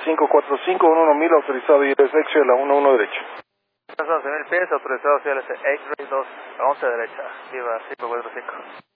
545, 11.000, autorizado y es X-ray a la 11 derecha. 11.000 pies, autorizado hacia el X-ray 2 a 11 derecha, viva 545.